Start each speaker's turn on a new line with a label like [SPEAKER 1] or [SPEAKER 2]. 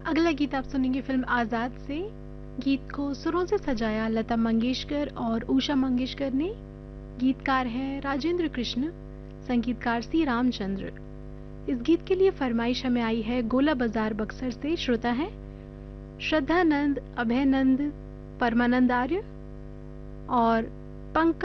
[SPEAKER 1] अगला गीत आप सुनेंगे फिल्म आजाद से। गीत को सुरों से सजाया लता मंगेशकर और उषा मंगेशकर ने। गीतकार है राजेंद्र कृष्ण, संगीतकार सी रामचंद्र। इस गीत के लिए फरमाइश हमें आई है गोला बाजार बक्सर से। श्रोता है श्रद्धानंद, अभयनंद, परमानंद आर्य और पंकज